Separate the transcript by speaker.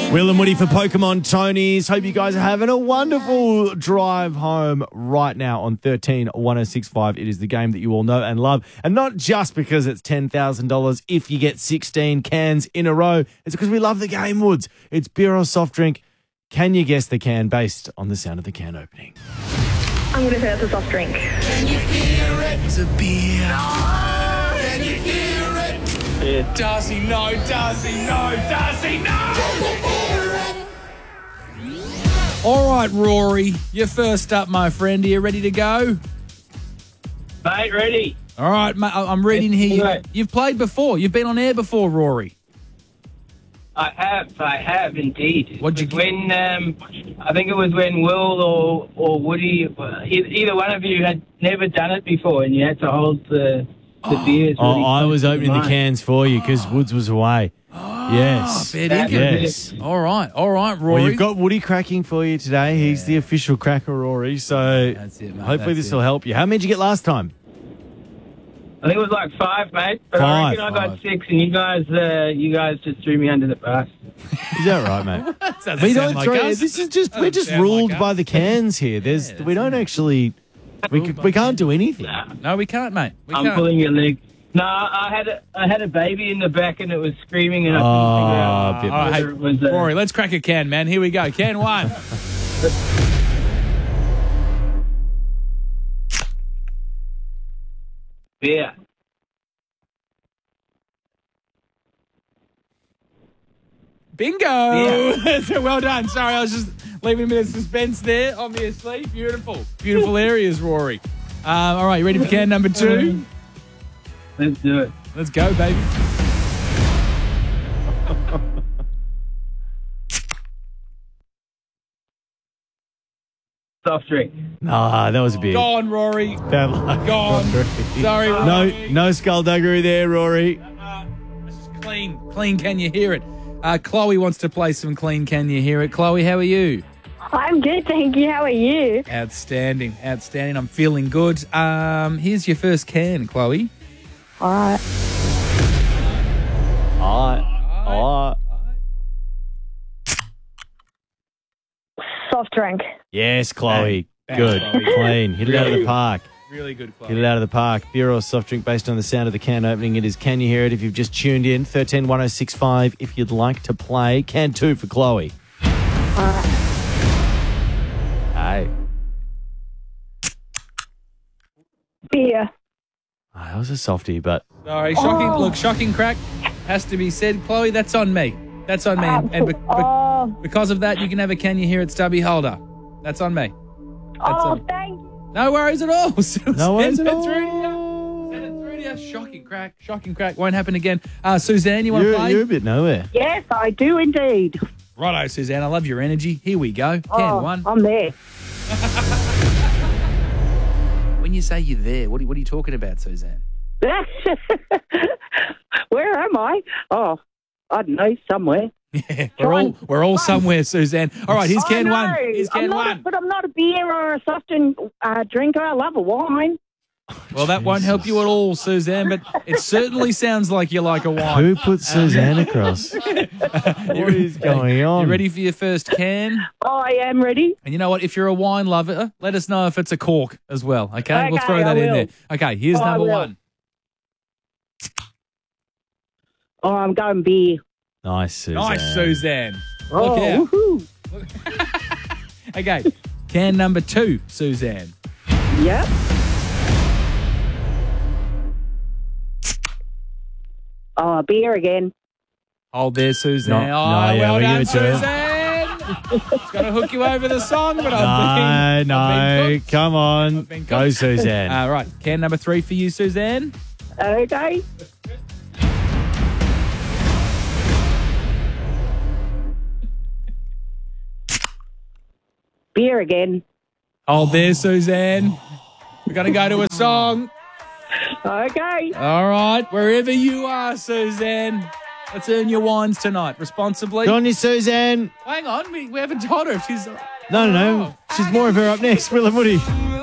Speaker 1: Will and Woody for Pokemon Tonys. Hope you guys are having a wonderful drive home right now on 131065. It is the game that you all know and love. And not just because it's $10,000 if you get 16 cans in a row. It's because we love the game, Woods. It's beer or soft drink. Can you guess the can based on the sound of the can opening?
Speaker 2: I'm going to say it's a soft drink.
Speaker 1: Can you hear it? It's a beer. Can you hear it?
Speaker 3: Yeah.
Speaker 1: Darcy, no. Darcy, no. Darcy, no.
Speaker 4: All right, Rory, you're first up, my friend. Are you ready to go?
Speaker 3: Mate, ready.
Speaker 4: All right, mate, I'm reading here.
Speaker 3: Right.
Speaker 4: You've played before. You've been on air before, Rory.
Speaker 3: I have indeed.
Speaker 4: What'd you
Speaker 3: It was when I think it was when Will or Woody, either one of you had never done it before, and you had to hold the beers.
Speaker 1: Oh,
Speaker 3: really
Speaker 1: I was
Speaker 3: close to
Speaker 1: opening the
Speaker 3: mine.
Speaker 1: cans for you because Woods was away. Yes.
Speaker 4: fair dinkum.
Speaker 1: Yes.
Speaker 4: All right, Rory.
Speaker 1: Well, you've got Woody cracking for you today. He's the official cracker, Rory. So
Speaker 4: That's it, mate.
Speaker 1: hopefully
Speaker 4: That's
Speaker 1: this will help you. How many did you get last time?
Speaker 3: I think it was like 5, mate. But
Speaker 1: Five.
Speaker 3: I reckon I got 6, and you guys just threw me under the bus.
Speaker 1: Is that right, mate?
Speaker 4: Doesn't
Speaker 1: We
Speaker 4: sound
Speaker 1: don't
Speaker 4: like
Speaker 1: throw.
Speaker 4: us.
Speaker 1: This is just we're
Speaker 4: Doesn't
Speaker 1: just
Speaker 4: sound
Speaker 1: ruled
Speaker 4: like
Speaker 1: by
Speaker 4: us.
Speaker 1: the cans here. We don't actually. We can't do anything.
Speaker 4: No, we can't, mate. We
Speaker 3: I'm
Speaker 4: can't.
Speaker 3: pulling your leg. No, I had a baby in the back, and it was screaming, and I couldn't figure out
Speaker 1: bit
Speaker 4: All right, hey,
Speaker 3: whether it was.
Speaker 4: Rory, let's crack a can, man. Here we go. Can 1.
Speaker 3: beer.
Speaker 4: Bingo! Well done. Sorry, I was just leaving a bit of suspense there, obviously. Beautiful. Beautiful areas, Rory. All right, you ready for can number 2?
Speaker 3: Let's do it.
Speaker 4: Let's go, baby.
Speaker 3: Soft drink.
Speaker 1: Nah, that was a bit
Speaker 4: Gone, Rory.
Speaker 1: bad luck.
Speaker 4: Gone. Sorry, Rory.
Speaker 1: No skullduggery there, Rory.
Speaker 4: This is clean. Clean, can you hear it? Chloe wants to play some clean, can you hear it? Chloe, how are you?
Speaker 2: I'm good, thank you. How are you?
Speaker 4: Outstanding. I'm feeling good. Here's your first can, Chloe.
Speaker 2: All right.
Speaker 1: All right.
Speaker 2: Soft drink.
Speaker 1: Yes, Chloe.
Speaker 4: Bang,
Speaker 1: Good.
Speaker 4: Chloe.
Speaker 1: Clean. Hit it out of the park.
Speaker 4: Really good, Chloe.
Speaker 1: Get it out of the park. Beer or soft drink based on the sound of the can opening. It is Can You Hear It? If you've just tuned in, 131065 if you'd like to play. Can 2 for Chloe. Hey.
Speaker 2: Beer.
Speaker 1: Oh, that was a softie, but
Speaker 4: Sorry, shocking crack has to be said. Chloe, that's on me. That's on me. And because of that, you can have a Can You Hear It stubby holder. That's on me. That's on me.
Speaker 2: Thank you.
Speaker 4: No worries at all.
Speaker 1: no worries at
Speaker 4: Send it
Speaker 1: all.
Speaker 4: through to you. Send it through to you. Shocking crack. Won't happen again. Suzanne, you want to play?
Speaker 1: You're a bit nowhere.
Speaker 2: Yes, I do indeed.
Speaker 4: Righto, Suzanne. I love your energy. Here we go. Can 1.
Speaker 2: I'm there.
Speaker 4: When you say you're there, what are you talking about, Suzanne?
Speaker 2: Where am I? Oh, I don't know, somewhere.
Speaker 4: Yeah, we're all somewhere, Suzanne. All right, here's Can 1. Here's Can 1.
Speaker 2: But I'm not a beer or a soft drink drinker. I love a wine.
Speaker 4: Well, that won't help you at all, Suzanne, but it certainly sounds like you like a wine.
Speaker 1: Who put Suzanne across? What is going on?
Speaker 4: You ready for your first can?
Speaker 2: I am ready.
Speaker 4: And you know what? If you're a wine lover, let us know if it's a cork as well, okay? We'll
Speaker 2: Okay,
Speaker 4: throw that
Speaker 2: I
Speaker 4: in
Speaker 2: will.
Speaker 4: there. Okay, here's
Speaker 2: I
Speaker 4: number
Speaker 2: will.
Speaker 4: 1.
Speaker 2: Oh, I'm going beer.
Speaker 1: Nice, Suzanne.
Speaker 4: Nice, Suzanne.
Speaker 2: Oh,
Speaker 4: Look out.
Speaker 2: woohoo.
Speaker 4: Okay, can number 2, Suzanne.
Speaker 2: Yep. Oh, beer again.
Speaker 4: Hold there, Suzanne.
Speaker 1: No,
Speaker 4: oh,
Speaker 1: yeah,
Speaker 4: well
Speaker 1: we
Speaker 4: done,
Speaker 1: give it to her.
Speaker 4: Suzanne. It's going to hook you over the song, but I've been
Speaker 1: No,
Speaker 4: cooked.
Speaker 1: come on.
Speaker 4: I've been
Speaker 1: Go,
Speaker 4: cooked.
Speaker 1: Suzanne.
Speaker 4: Right, can number 3 for you, Suzanne.
Speaker 2: Okay. Beer again.
Speaker 4: Hold there, Suzanne. We're going to go to a song.
Speaker 2: Okay.
Speaker 4: All right, wherever you are, Suzanne. Let's earn your wines tonight responsibly.
Speaker 1: Good on you, Suzanne.
Speaker 4: Hang on, we haven't told her if she's...
Speaker 1: No. She's more of her up next. Will and Woody.